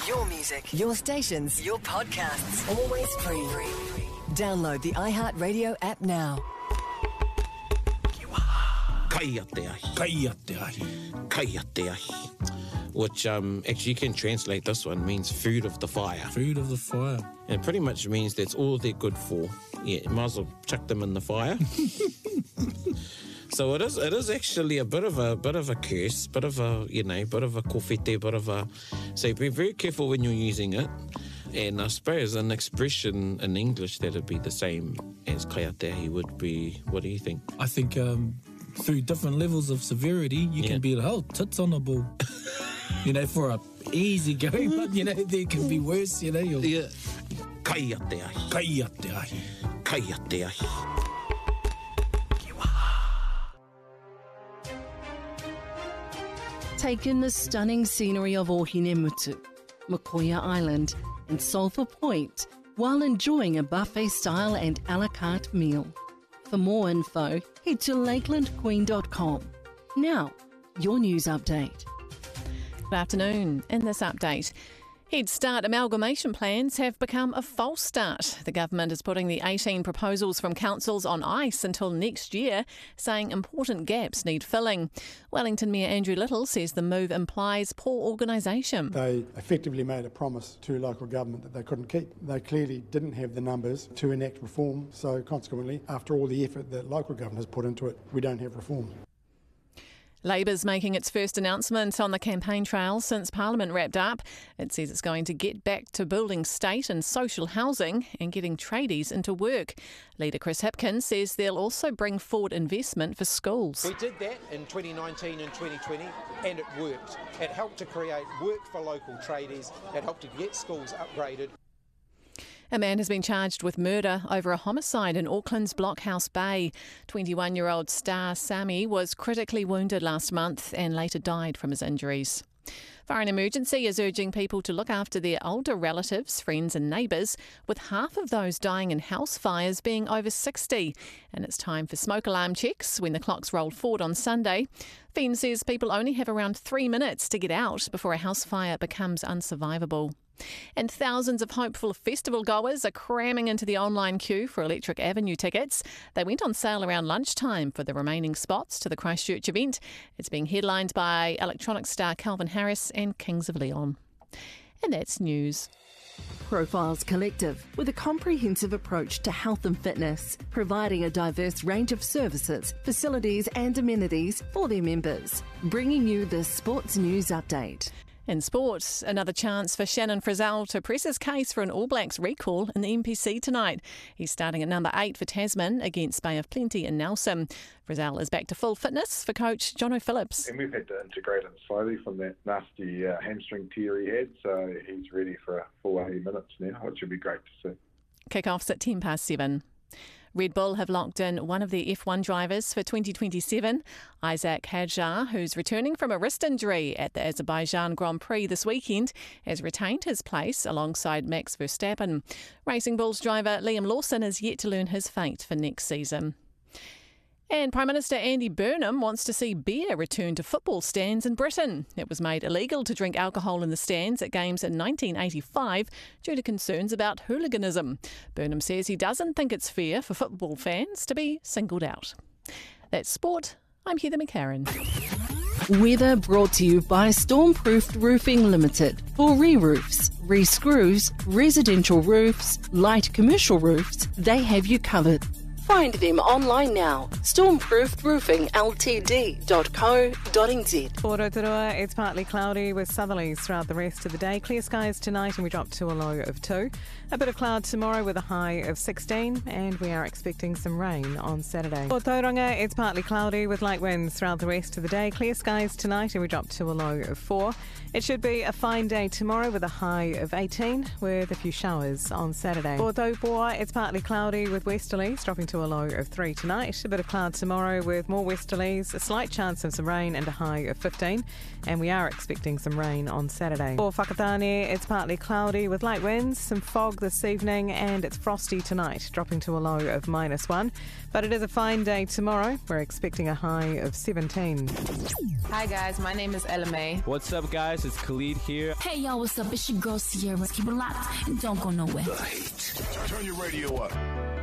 Your music, your stations, your podcasts, always free. Download the iHeartRadio app now. Kaya te ahi. Kaya te ahi. Kaya te ahi. Which actually you can translate this one, means food of the fire. Food of the fire. And it pretty much means that's all they're good for. Yeah, you might as well chuck them in the fire. So it is actually a bit of a curse, bit of a kofete, bit of a. So be very careful when you're using it. And I suppose an expression in English that'd be the same as kaya te ahi would be. What do you think? I think through different levels of severity, you can be tits on the ball. For a easy go, but there can be worse. Yeah. Kaya te ahi. Kaya te ahi. Kaya te ahi. Take in the stunning scenery of Ohinemutu, Makoia Island and Sulphur Point while enjoying a buffet-style and a la carte meal. For more info, head to lakelandqueen.com. Now, your news update. Good afternoon. In this update, Head Start amalgamation plans have become a false start. The government is putting the 18 proposals from councils on ice until next year, saying important gaps need filling. Wellington Mayor Andrew Little says the move implies poor organisation. They effectively made a promise to local government that they couldn't keep. They clearly didn't have the numbers to enact reform, so consequently, after all the effort that local government has put into it, we don't have reform. Labour's making its first announcement on the campaign trail since Parliament wrapped up. It says it's going to get back to building state and social housing and getting tradies into work. Leader Chris Hipkins says they'll also bring forward investment for schools. We did that in 2019 and 2020 and it worked. It helped to create work for local tradies. It helped to get schools upgraded. A man has been charged with murder over a homicide in Auckland's Blockhouse Bay. 21-year-old Star Sami was critically wounded last month and later died from his injuries. Foreign Emergency is urging people to look after their older relatives, friends and neighbours, with half of those dying in house fires being over 60. And it's time for smoke alarm checks when the clocks roll forward on Sunday. FEN says people only have around 3 minutes to get out before a house fire becomes unsurvivable. And thousands of hopeful festival goers are cramming into the online queue for Electric Avenue tickets. They went on sale around lunchtime for the remaining spots to the Christchurch event. It's being headlined by electronics star Calvin Harris and Kings of Leon. And that's news. Profiles Collective, with a comprehensive approach to health and fitness, providing a diverse range of services, facilities and amenities for their members. Bringing you the Sports News Update. In sport, another chance for Shannon Frizzell to press his case for an All Blacks recall in the NPC tonight. He's starting at number 8 for Tasman against Bay of Plenty in Nelson. Frizzell is back to full fitness for coach Jono Phillips. And we've had to integrate him slowly from that nasty hamstring tear he had, so he's ready for a full 80 minutes now, which would be great to see. Kick-offs at 7:10. Red Bull have locked in one of their F1 drivers for 2027. Isaac Hadjar, who's returning from a wrist injury at the Azerbaijan Grand Prix this weekend, has retained his place alongside Max Verstappen. Racing Bulls driver Liam Lawson is yet to learn his fate for next season. And Prime Minister Andy Burnham wants to see beer return to football stands in Britain. It was made illegal to drink alcohol in the stands at games in 1985 due to concerns about hooliganism. Burnham says he doesn't think it's fair for football fans to be singled out. That's sport. I'm Heather McCarran. Weather brought to you by Stormproofed Roofing Limited. For re-roofs, re-screws, residential roofs, light commercial roofs, they have you covered. Find them online now. Stormproofedroofingltd.co.nz. For Rotorua, it's partly cloudy with southerlies throughout the rest of the day. Clear skies tonight and we drop to a low of 2. A bit of cloud tomorrow with a high of 16 and we are expecting some rain on Saturday. For Tauranga, it's partly cloudy with light winds throughout the rest of the day. Clear skies tonight and we drop to a low of 4. It should be a fine day tomorrow with a high of 18 with a few showers on Saturday. For Taupoa, it's partly cloudy with westerlies dropping to to a low of 3 tonight. A bit of cloud tomorrow with more westerlies, a slight chance of some rain and a high of 15. And we are expecting some rain on Saturday. For Whakatane, it's partly cloudy with light winds, some fog this evening, and it's frosty tonight, dropping to a low of -1. But it is a fine day tomorrow. We're expecting a high of 17. Hi guys, my name is Ella May. What's up guys, it's Khalid here. Hey y'all, what's up? It's your girl Sierra. Keep it locked and don't go nowhere. The Heat. Turn your radio up.